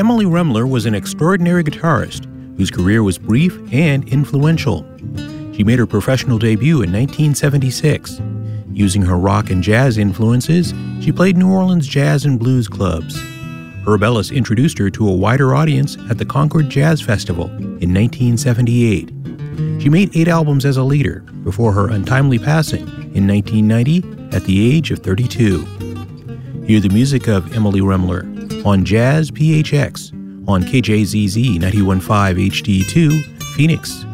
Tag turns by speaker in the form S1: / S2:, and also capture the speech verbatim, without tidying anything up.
S1: Emily Remler was an extraordinary guitarist whose career was brief and influential. She made her professional debut in nineteen seventy-six. Using her rock and jazz influences, she played New Orleans jazz and blues clubs. Herb Ellis introduced her to a wider audience at the Concord Jazz Festival in nineteen seventy-eight. She made eight albums as a leader before her untimely passing in nineteen ninety at the age of thirty-two. Hear the music of Emily Remler on Jazz P H X on K J Z Z ninety-one point five H D two, Phoenix.